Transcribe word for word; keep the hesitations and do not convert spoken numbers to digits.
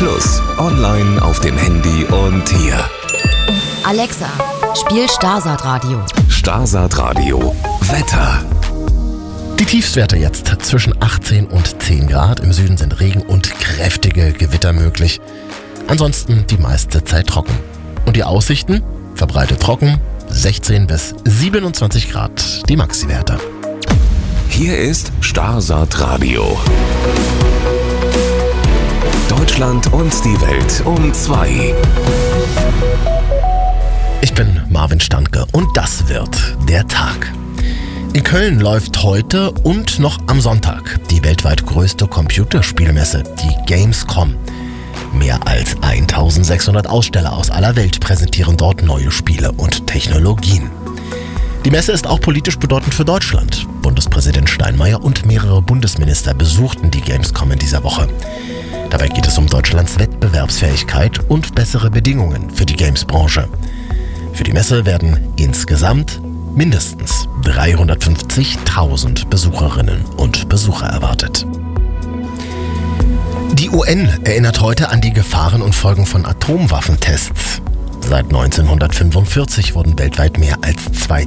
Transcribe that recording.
Plus, online auf dem Handy und hier. Alexa, spiel Starsat Radio. Starsat Radio. Wetter. Die Tiefstwerte jetzt zwischen achtzehn und zehn Grad. Im Süden sind Regen und kräftige Gewitter möglich. Ansonsten die meiste Zeit trocken. Und die Aussichten? Verbreitet trocken, sechzehn bis siebenundzwanzig Grad die Maxi-Werte. Hier ist Starsat Radio. Deutschland und die Welt um zwei. Ich bin Marvin Standke und das wird der Tag. In Köln läuft heute und noch am Sonntag die weltweit größte Computerspielmesse, die Gamescom. Mehr als eintausendsechshundert Aussteller aus aller Welt präsentieren dort neue Spiele und Technologien. Die Messe ist auch politisch bedeutend für Deutschland. Bundespräsident Steinmeier und mehrere Bundesminister besuchten die Gamescom in dieser Woche. Dabei geht es um Deutschlands Wettbewerbsfähigkeit und bessere Bedingungen für die Games-Branche. Für die Messe werden insgesamt mindestens dreihundertfünfzigtausend Besucherinnen und Besucher erwartet. Die U N erinnert heute an die Gefahren und Folgen von Atomwaffentests. Seit neunzehnhundertfünfundvierzig wurden weltweit mehr als zwei